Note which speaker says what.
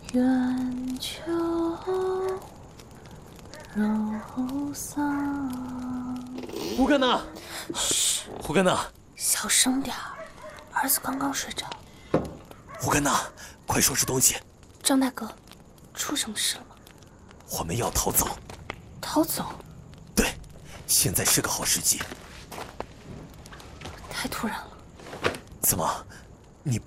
Speaker 1: 远秋柔桑。
Speaker 2: 胡哥呢？
Speaker 1: 嘘，
Speaker 2: 胡哥呢？
Speaker 1: 小声点儿，儿子刚刚睡着。
Speaker 2: 胡哥呢？快收拾东西。
Speaker 1: 张大哥，出什么事了吗？
Speaker 2: 我们要逃走。
Speaker 1: 逃走？
Speaker 2: 对，现在是个好时机。
Speaker 1: 太突然了。
Speaker 2: 怎么，